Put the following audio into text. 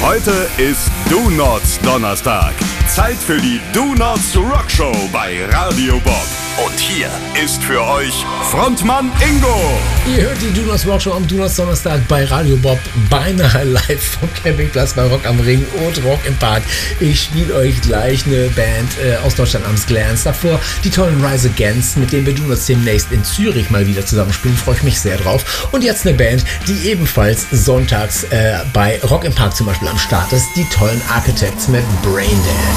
Heute ist Donuts Donnerstag. Zeit für die Donuts Rockshow bei Radio Bob. Und hier ist für euch Frontmann Ingo. Ihr hört die Donuts Rockshow am Donuts Donnerstag bei Radio Bob, beinahe live vom Campingplatz bei Rock am Ring und Rock im Park. Ich spiele euch gleich eine Band aus Deutschland namens Glance. Davor die tollen Rise Against, mit denen wir Donuts demnächst in Zürich mal wieder zusammenspielen. Freue ich mich sehr drauf. Und jetzt eine Band, die ebenfalls sonntags bei Rock im Park zum Beispiel am Start ist. Die tollen Architects mit Braindead.